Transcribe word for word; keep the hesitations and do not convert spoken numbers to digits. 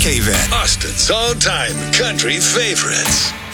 K V A N. Austin's all-time country favorites.